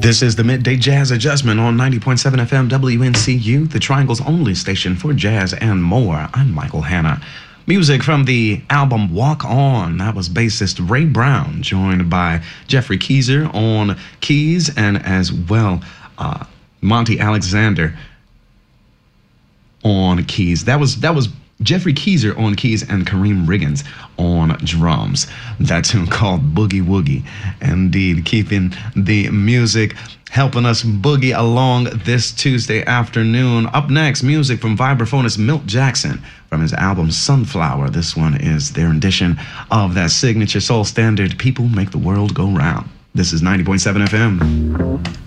This is the Midday Jazz Adjustment on 90.7 FM WNCU, the Triangle's only station for jazz and more. I'm Michael Hanna. Music from the album Walk On. That was bassist Ray Brown, joined by Jeffrey Keezer on keys, and as well Monty Alexander on keys. That was Jeffrey Keezer on keys and Kareem Riggins on drums. That tune called Boogie Woogie. Indeed, keeping the music, helping us boogie along this Tuesday afternoon. Up next, music from vibraphonist Milt Jackson from his album Sunflower. This one is their rendition of that signature soul standard, People Make the World Go Round. This is 90.7 FM.